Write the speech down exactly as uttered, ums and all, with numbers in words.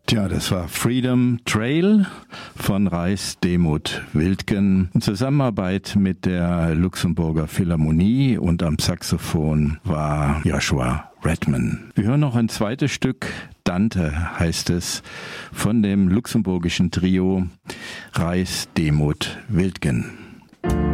Tja, das war Freedom Trail von Reis Demuth Wildgen in Zusammenarbeit mit der Luxemburger Philharmonie, und am Saxophon war Joshua Redman. Wir hören noch ein zweites Stück, Dante heißt es, von dem luxemburgischen Trio Reis Demuth Wildgen.